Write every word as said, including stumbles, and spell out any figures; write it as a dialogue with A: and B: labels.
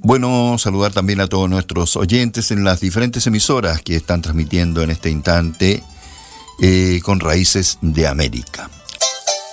A: Bueno, saludar también a todos nuestros oyentes en las diferentes emisoras que están transmitiendo en este instante eh, con Raíces de América.